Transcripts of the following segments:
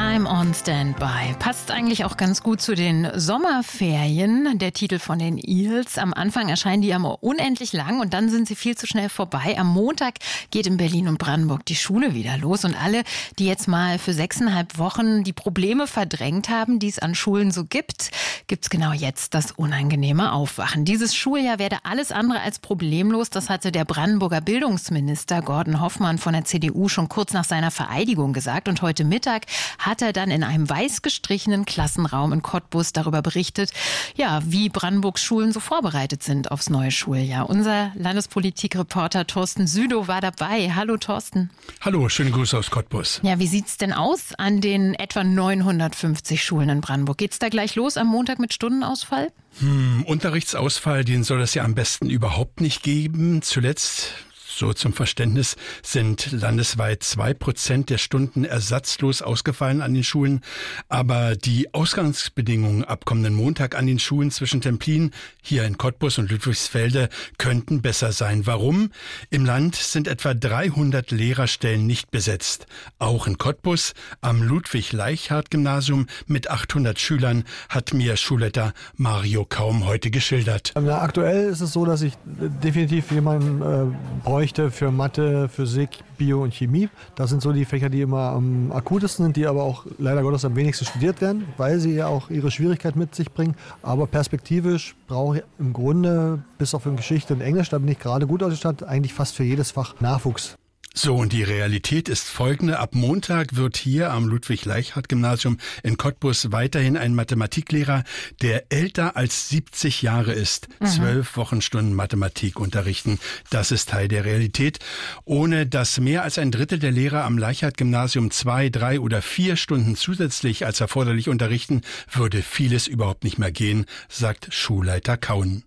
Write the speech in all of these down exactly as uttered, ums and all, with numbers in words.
I'm on Standby. Passt eigentlich auch ganz gut zu den Sommerferien. Der Titel von den Eels. Am Anfang erscheinen die immer unendlich lang und dann sind sie viel zu schnell vorbei. Am Montag geht in Berlin und Brandenburg die Schule wieder los. Und alle, die jetzt mal für sechseinhalb Wochen die Probleme verdrängt haben, die es an Schulen so gibt, gibt's genau jetzt das unangenehme Aufwachen. Dieses Schuljahr werde alles andere als problemlos. Das hatte der Brandenburger Bildungsminister Gordon Hoffmann von der C D U schon kurz nach seiner Vereidigung gesagt. Und heute Mittag hat er dann in einem weiß gestrichenen Klassenraum in Cottbus darüber berichtet, ja, wie Brandenburgs Schulen so vorbereitet sind aufs neue Schuljahr. Unser Landespolitikreporter Thorsten Südow war dabei. Hallo Thorsten. Hallo, schöne Grüße aus Cottbus. Ja, wie sieht's denn aus an den etwa neunhundertfünfzig Schulen in Brandenburg? Geht's da gleich los am Montag mit Stundenausfall? Hm, Unterrichtsausfall, den soll es ja am besten überhaupt nicht geben. Zuletzt, so zum Verständnis, sind landesweit zwei Prozent der Stunden ersatzlos ausgefallen an den Schulen. Aber die Ausgangsbedingungen ab kommenden Montag an den Schulen zwischen Templin, hier in Cottbus und Ludwigsfelde, könnten besser sein. Warum? Im Land sind etwa dreihundert Lehrerstellen nicht besetzt. Auch in Cottbus am Ludwig-Leichhardt-Gymnasium mit achthundert Schülern hat mir Schulleiter Mario Kaum heute geschildert. Na, aktuell ist es so, dass ich definitiv jemanden äh, bräuchte für Mathe, Physik, Bio und Chemie. Das sind so die Fächer, die immer am akutesten sind, die aber auch leider Gottes am wenigsten studiert werden, weil sie ja auch ihre Schwierigkeit mit sich bringen. Aber perspektivisch brauche ich im Grunde, bis auf in Geschichte und Englisch, da bin ich gerade gut ausgestattet, eigentlich fast für jedes Fach Nachwuchs. So, und die Realität ist folgende. Ab Montag wird hier am Ludwig-Leichhardt-Gymnasium in Cottbus weiterhin ein Mathematiklehrer, der älter als siebzig Jahre ist, zwölf mhm. Wochenstunden Mathematik unterrichten. Das ist Teil der Realität. Ohne dass mehr als ein Drittel der Lehrer am Leichhardt-Gymnasium zwei, drei oder vier Stunden zusätzlich als erforderlich unterrichten, würde vieles überhaupt nicht mehr gehen, sagt Schulleiter Kauen.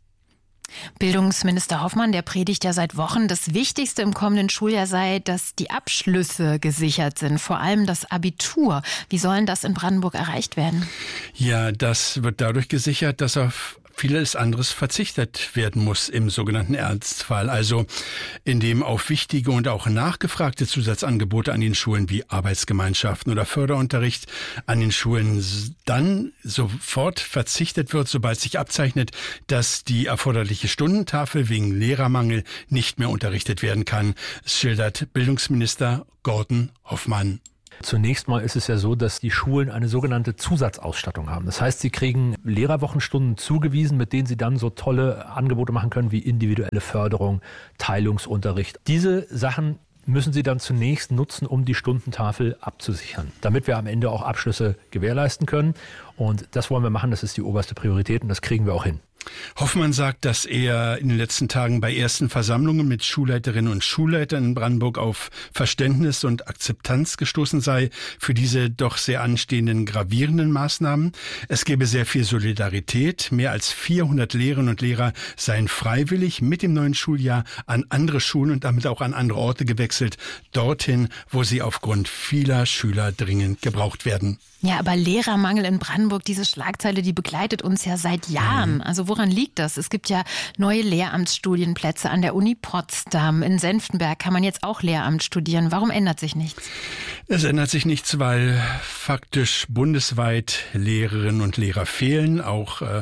Bildungsminister Hoffmann, der predigt ja seit Wochen, das Wichtigste im kommenden Schuljahr sei, dass die Abschlüsse gesichert sind, vor allem das Abitur. Wie sollen das in Brandenburg erreicht werden? Ja, das wird dadurch gesichert, dass auf vieles anderes verzichtet werden muss im sogenannten Ernstfall. Also indem auf wichtige und auch nachgefragte Zusatzangebote an den Schulen wie Arbeitsgemeinschaften oder Förderunterricht an den Schulen dann sofort verzichtet wird, sobald sich abzeichnet, dass die erforderliche Stundentafel wegen Lehrermangel nicht mehr unterrichtet werden kann, schildert Bildungsminister Gordon Hoffmann. Zunächst mal ist es ja so, dass die Schulen eine sogenannte Zusatzausstattung haben. Das heißt, sie kriegen Lehrerwochenstunden zugewiesen, mit denen sie dann so tolle Angebote machen können wie individuelle Förderung, Teilungsunterricht. Diese Sachen müssen sie dann zunächst nutzen, um die Stundentafel abzusichern, damit wir am Ende auch Abschlüsse gewährleisten können. Und das wollen wir machen, das ist die oberste Priorität und das kriegen wir auch hin. Hoffmann sagt, dass er in den letzten Tagen bei ersten Versammlungen mit Schulleiterinnen und Schulleitern in Brandenburg auf Verständnis und Akzeptanz gestoßen sei für diese doch sehr anstehenden gravierenden Maßnahmen. Es gäbe sehr viel Solidarität. Mehr als vierhundert Lehrerinnen und Lehrer seien freiwillig mit dem neuen Schuljahr an andere Schulen und damit auch an andere Orte gewechselt, dorthin, wo sie aufgrund vieler Schüler dringend gebraucht werden. Ja, aber Lehrermangel in Brandenburg, diese Schlagzeile, die begleitet uns ja seit Jahren. Also woran liegt das? Es gibt ja neue Lehramtsstudienplätze an der Uni Potsdam. In Senftenberg kann man jetzt auch Lehramt studieren. Warum ändert sich nichts? Es ändert sich nichts, weil faktisch bundesweit Lehrerinnen und Lehrer fehlen. Auch äh,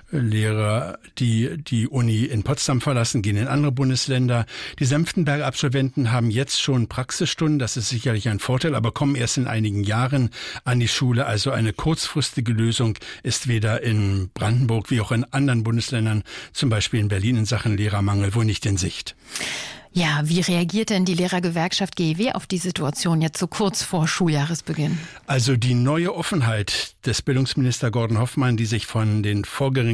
Lehrer, die die Uni in Potsdam verlassen, gehen in andere Bundesländer. Die Senftenberg-Absolventen haben jetzt schon Praxisstunden. Das ist sicherlich ein Vorteil, aber kommen erst in einigen Jahren an die Schule. Also eine kurzfristige Lösung ist weder in Brandenburg wie auch in anderen Bundesländern, zum Beispiel in Berlin in Sachen Lehrermangel, wohl nicht in Sicht. Ja, wie reagiert denn die Lehrergewerkschaft G E W auf die Situation jetzt so kurz vor Schuljahresbeginn? Also die neue Offenheit des Bildungsminister Gordon Hoffmann, die sich von den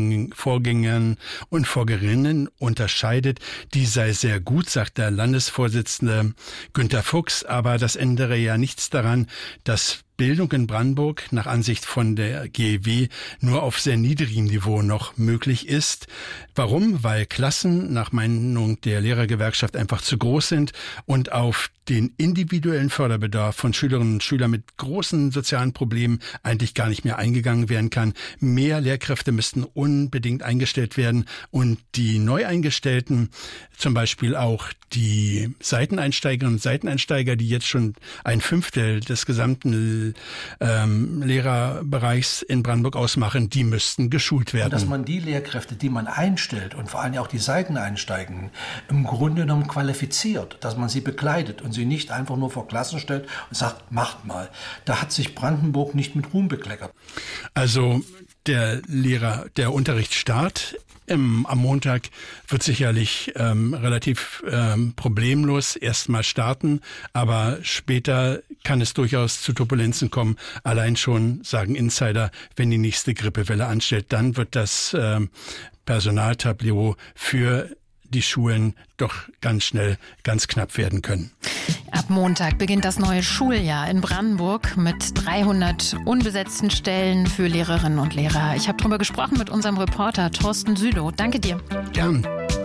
Vorgängern und Vorgängerinnen unterscheidet, die sei sehr gut, sagt der Landesvorsitzende Günter Fuchs. Aber das ändere ja nichts daran, dass Bildung in Brandenburg nach Ansicht von der G E W nur auf sehr niedrigem Niveau noch möglich ist. Warum? Weil Klassen nach Meinung der Lehrergewerkschaft einfach zu groß sind und auf den individuellen Förderbedarf von Schülerinnen und Schülern mit großen sozialen Problemen eigentlich gar nicht mehr eingegangen werden kann. Mehr Lehrkräfte müssten unbedingt eingestellt werden und die Neueingestellten, zum Beispiel auch die Seiteneinsteigerinnen und Seiteneinsteiger, die jetzt schon ein Fünftel des gesamten ähm, Lehrerbereichs in Brandenburg ausmachen, die müssten geschult werden. Und dass man die Lehrkräfte, die man einstellt und vor allem auch die Seiteneinsteigenden, im Grunde genommen qualifiziert, dass man sie begleitet und sie nicht einfach nur vor Klassen stellt und sagt, macht mal. Da hat sich Brandenburg nicht mit Ruhm bekleckert. Also der Lehrer, der Unterrichtsstart im, am Montag wird sicherlich ähm, relativ ähm, problemlos erstmal starten, aber später kann es durchaus zu Turbulenzen kommen. Allein schon, sagen Insider, wenn die nächste Grippewelle anstellt, dann wird das ähm, Personaltableau für die Schulen doch ganz schnell ganz knapp werden können. Ab Montag beginnt das neue Schuljahr in Brandenburg mit dreihundert unbesetzten Stellen für Lehrerinnen und Lehrer. Ich habe darüber gesprochen mit unserem Reporter Thorsten Sülow. Danke dir. Gern.